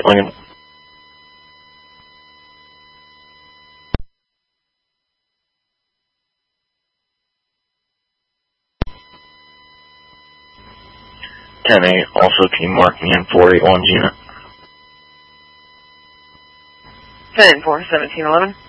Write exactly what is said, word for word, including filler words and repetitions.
Lincoln. ten eight, also can you mark me in four eight one's unit? ten four, seventeen eleven.